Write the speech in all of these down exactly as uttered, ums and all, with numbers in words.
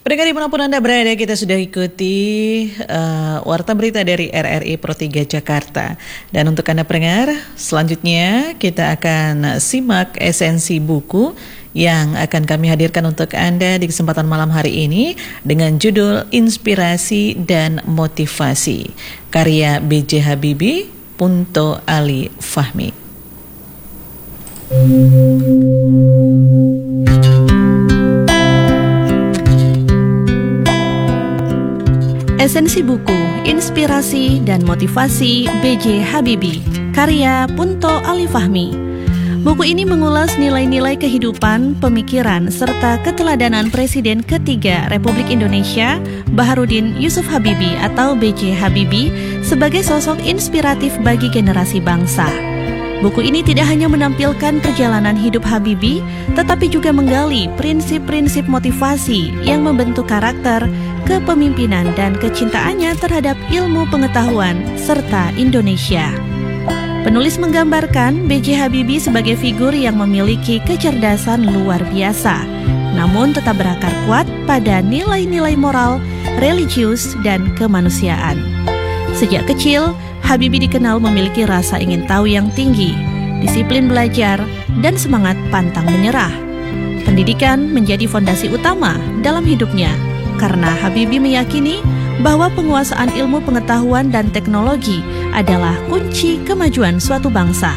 Pendengar dimanapun Anda berada, kita sudah ikuti uh, warta berita dari R R I Pro tiga Jakarta. Dan untuk Anda pendengar, selanjutnya kita akan simak esensi buku yang akan kami hadirkan untuk Anda di kesempatan malam hari ini dengan judul Inspirasi dan Motivasi, karya B J Habibie, Punto Ali Fahmi. Esensi buku Inspirasi dan Motivasi B J Habibie, karya Punto Ali Fahmi. Buku ini mengulas nilai-nilai kehidupan, pemikiran, serta keteladanan Presiden ketiga Republik Indonesia, Baharudin Yusuf Habibie atau B J Habibie, sebagai sosok inspiratif bagi generasi bangsa. Buku ini tidak hanya menampilkan perjalanan hidup Habibie, tetapi juga menggali prinsip-prinsip motivasi yang membentuk karakter, kepemimpinan, dan kecintaannya terhadap ilmu pengetahuan serta Indonesia. Penulis menggambarkan B J Habibie sebagai figur yang memiliki kecerdasan luar biasa, namun tetap berakar kuat pada nilai-nilai moral, religius, dan kemanusiaan. Sejak kecil, Habibie dikenal memiliki rasa ingin tahu yang tinggi, disiplin belajar, dan semangat pantang menyerah. Pendidikan menjadi fondasi utama dalam hidupnya, karena Habibie meyakini bahwa penguasaan ilmu pengetahuan dan teknologi adalah kunci kemajuan suatu bangsa.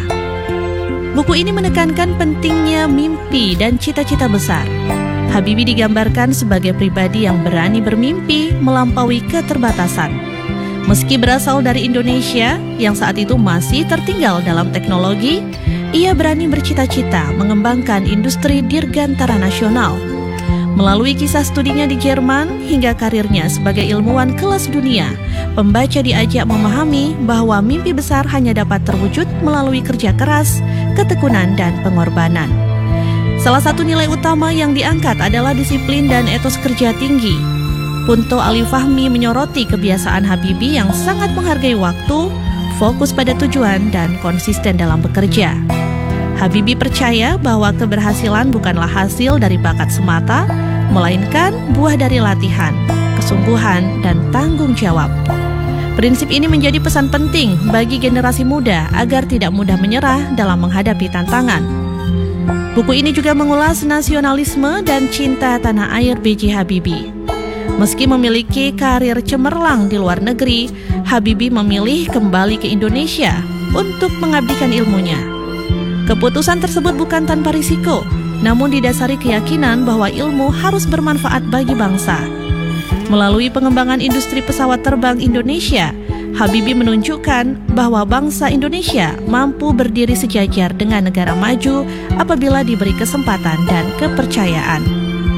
Buku ini menekankan pentingnya mimpi dan cita-cita besar. Habibie digambarkan sebagai pribadi yang berani bermimpi melampaui keterbatasan. Meski berasal dari Indonesia yang saat itu masih tertinggal dalam teknologi, ia berani bercita-cita mengembangkan industri dirgantara nasional. Melalui kisah studinya di Jerman hingga karirnya sebagai ilmuwan kelas dunia, pembaca diajak memahami bahwa mimpi besar hanya dapat terwujud melalui kerja keras, ketekunan, dan pengorbanan. Salah satu nilai utama yang diangkat adalah disiplin dan etos kerja tinggi. Punto Ali Fahmi menyoroti kebiasaan Habibie yang sangat menghargai waktu, fokus pada tujuan, dan konsisten dalam bekerja. Habibie percaya bahwa keberhasilan bukanlah hasil dari bakat semata, melainkan buah dari latihan, kesungguhan, dan tanggung jawab. Prinsip ini menjadi pesan penting bagi generasi muda agar tidak mudah menyerah dalam menghadapi tantangan. Buku ini juga mengulas nasionalisme dan cinta tanah air B J Habibie. Meski memiliki karir cemerlang di luar negeri, Habibie memilih kembali ke Indonesia untuk mengabdikan ilmunya. Keputusan tersebut bukan tanpa risiko, namun didasari keyakinan bahwa ilmu harus bermanfaat bagi bangsa. Melalui pengembangan industri pesawat terbang Indonesia, Habibie menunjukkan bahwa bangsa Indonesia mampu berdiri sejajar dengan negara maju apabila diberi kesempatan dan kepercayaan.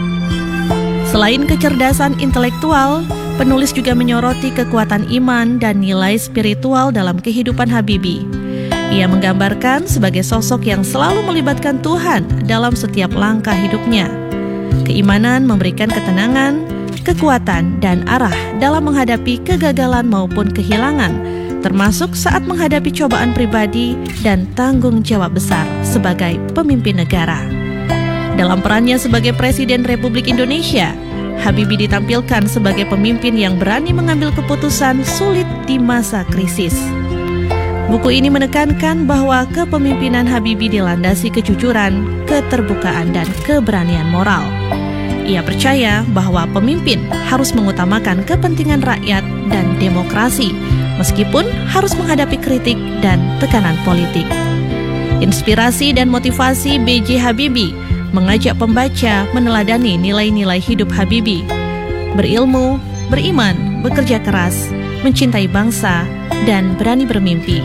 Selain kecerdasan intelektual, penulis juga menyoroti kekuatan iman dan nilai spiritual dalam kehidupan Habibie. Ia menggambarkan sebagai sosok yang selalu melibatkan Tuhan dalam setiap langkah hidupnya. Keimanan memberikan ketenangan, kekuatan, dan arah dalam menghadapi kegagalan maupun kehilangan, termasuk saat menghadapi cobaan pribadi dan tanggung jawab besar sebagai pemimpin negara. Dalam perannya sebagai Presiden Republik Indonesia, Habibie ditampilkan sebagai pemimpin yang berani mengambil keputusan sulit di masa krisis. Buku ini menekankan bahwa kepemimpinan Habibie dilandasi kejujuran, keterbukaan, dan keberanian moral. Ia percaya bahwa pemimpin harus mengutamakan kepentingan rakyat dan demokrasi, meskipun harus menghadapi kritik dan tekanan politik. Inspirasi dan motivasi B J Habibie mengajak pembaca meneladani nilai-nilai hidup Habibie, berilmu, beriman, bekerja keras, mencintai bangsa, dan berani bermimpi.